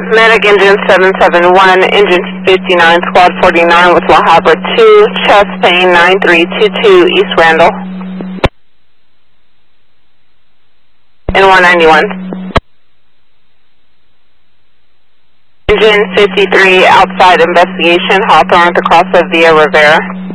Medic engine 771, engine 59, squad 49 with La Habra 2, chest pain 9322 East Randall. In 191. Engine 53, outside investigation, Hawthorne to cross of Via Rivera.